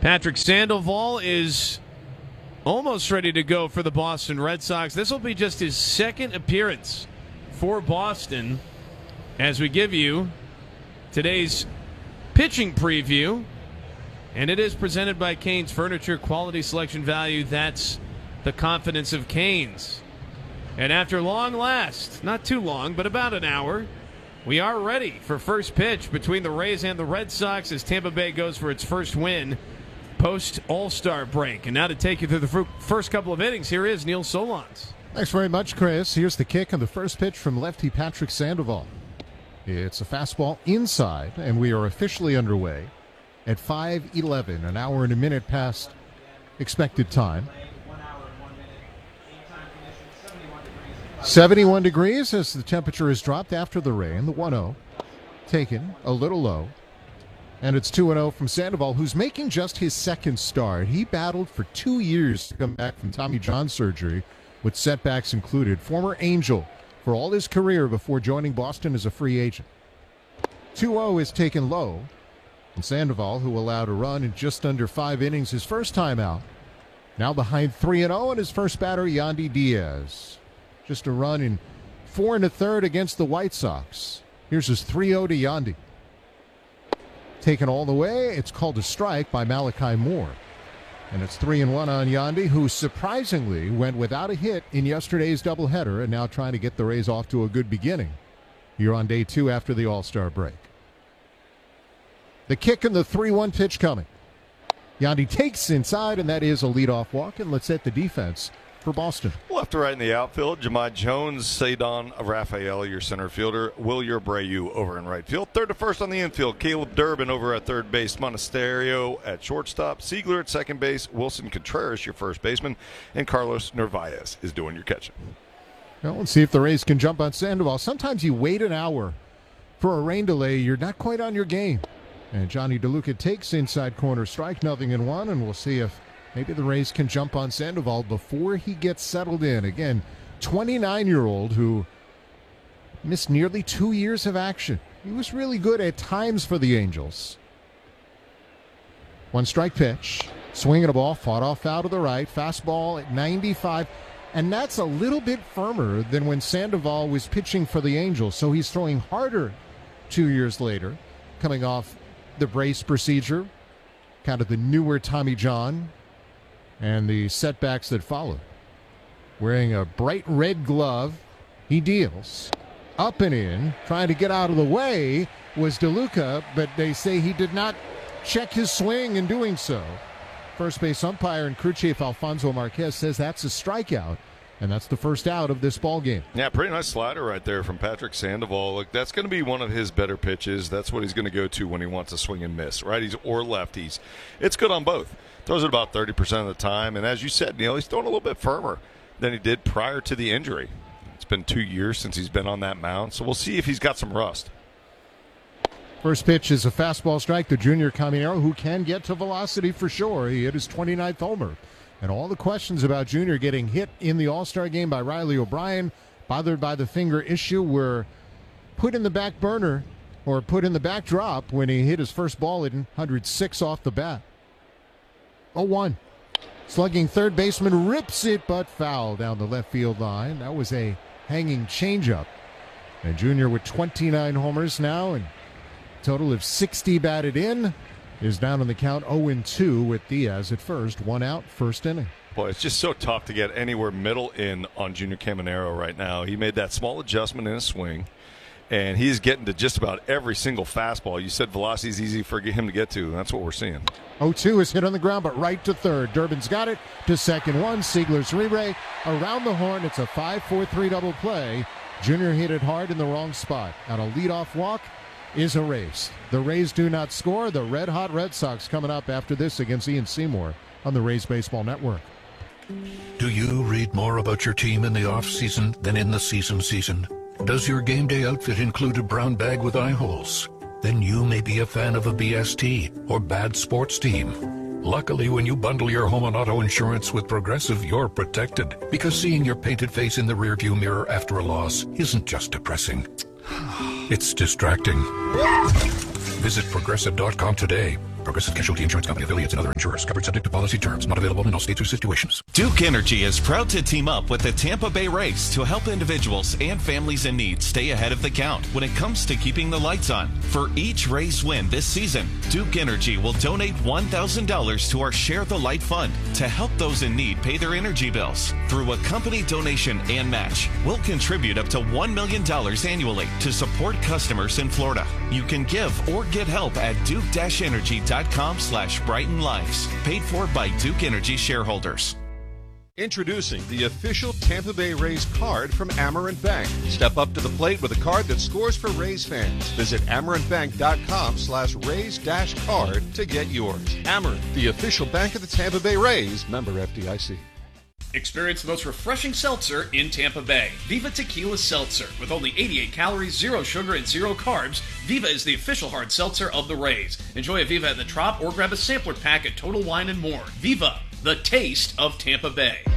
Patrick Sandoval is almost ready to go for the Boston Red Sox. This will be just his second appearance for Boston as we give you today's pitching preview. And it is presented by Canes Furniture, quality, selection, value. That's the confidence of Canes. And after long last, not too long, but about an hour, we are ready for first pitch between the Rays and the Red Sox as Tampa Bay goes for its first win post-All-Star break. And now to take you through the first couple of innings, here is Neil Solondz. Thanks very much, Chris. Here's the kick on the first pitch from lefty Patrick Sandoval. It's a fastball inside, and we are officially underway at 5:11, an hour and a minute past expected time. 71 degrees as the temperature has dropped after the rain. The 1-0 taken a little low. And it's 2-0 from Sandoval, who's making just his second start. He battled for 2 years to come back from Tommy John surgery, with setbacks included. Former Angel for all his career before joining Boston as a free agent. 2-0 is taken low. And Sandoval, who allowed a run in just under 5 innings his first time out, now behind 3-0, and his first batter, Yandy Diaz. Just a run in 4 1/3 against the White Sox. Here's his 3-0 to Yandy. Taken all the way, it's called a strike by Malachi Moore. And it's 3-1 on Yandy, who surprisingly went without a hit in yesterday's doubleheader and now trying to get the Rays off to a good beginning here on day 2 after the All-Star break. The kick and the 3-1 pitch coming. Yandy takes inside, and that is a leadoff walk. And let's hit the defense for Boston. Left to right in the outfield, Jahmai Jones, Cedon Rafael, your center fielder, Wilyer Abreu over in right field. Third to first on the infield, Caleb Durbin over at third base, Monasterio at shortstop, Siegler at second base, Wilson Contreras, your first baseman, and Carlos Narvaez is doing your catching. Well, let's see if the Rays can jump on Sandoval. Sometimes you wait an hour for a rain delay, you're not quite on your game. And Johnny DeLuca takes inside corner strike, 0-1, and we'll see if maybe the Rays can jump on Sandoval before he gets settled in. Again, 29-year-old who missed nearly 2 years of action. He was really good at times for the Angels. 1 strike pitch. Swinging a ball, fought off foul to the right. Fastball at 95. And that's a little bit firmer than when Sandoval was pitching for the Angels. So he's throwing harder 2 years later, coming off the brace procedure, kind of the newer Tommy John, and the setbacks that followed. Wearing a bright red glove, he deals. Up and in, trying to get out of the way was DeLuca, but they say he did not check his swing in doing so. First base umpire and crew chief Alfonso Marquez says that's a strikeout, and that's the first out of this ball game. Yeah, pretty nice slider right there from Patrick Sandoval. Look, that's going to be one of his better pitches. That's what he's going to go to when he wants to swing and miss, righties or lefties. It's good on both. Throws it about 30% of the time, and as you said, Neil, he's throwing a little bit firmer than he did prior to the injury. It's been 2 years since he's been on that mound, so we'll see if he's got some rust. First pitch is a fastball strike to Junior Caminero, who can get to velocity for sure. He hit his 29th homer. And all the questions about Junior getting hit in the All-Star game by Riley O'Brien, bothered by the finger issue, were put in the back burner or put in the backdrop when he hit his first ball at 106 off the bat. 0-1. Slugging third baseman rips it, but foul down the left field line. That was a hanging changeup. And Junior with 29 homers now and total of 60 batted in is down on the count 0-2 with Diaz at first. 1 out, first inning. Boy, it's just so tough to get anywhere middle in on Junior Caminero right now. He made that small adjustment in his swing, and he's getting to just about every single fastball. You said velocity is easy for him to get to, and that's what we're seeing. 0-2 is hit on the ground, but right to third. Durbin's got it to second one. Siegler's re-ray around the horn. It's a 5-4-3 double play. Junior hit it hard in the wrong spot. On a leadoff walk is erased. The Rays do not score. The red-hot Red Sox coming up after this against Ian Seymour on the Rays Baseball Network. Do you read more about your team in the off-season than in the season? Does your game day outfit include a brown bag with eye holes? Then you may be a fan of a BST or bad sports team. Luckily, when you bundle your home and auto insurance with Progressive, you're protected. Because seeing your painted face in the rearview mirror after a loss isn't just depressing. It's distracting. Visit Progressive.com today. Progressive Casualty Insurance Company, affiliates, and other insurers. Covered subject to policy terms. Not available in all states or situations. Duke Energy is proud to team up with the Tampa Bay Rays to help individuals and families in need stay ahead of the count when it comes to keeping the lights on. For each Rays win this season, Duke Energy will donate $1,000 to our Share the Light Fund to help those in need pay their energy bills. Through a company donation and match, we'll contribute up to $1 million annually to support customers in Florida. You can give or get help at duke-energy.com/Brighten Lives. Paid for by Duke Energy shareholders. Introducing the official Tampa Bay Rays card from Amerant Bank. Step up to the plate with a card that scores for Rays fans. Visit amerantbank.com/Rays-card to get yours. Amerant, the official bank of the Tampa Bay Rays. Member FDIC. Experience the most refreshing seltzer in Tampa Bay. Viva Tequila Seltzer. With only 88 calories, 0 sugar, and 0 carbs, Viva is the official hard seltzer of the Rays. Enjoy a Viva at the Trop or grab a sampler pack at Total Wine & More. Viva, the taste of Tampa Bay.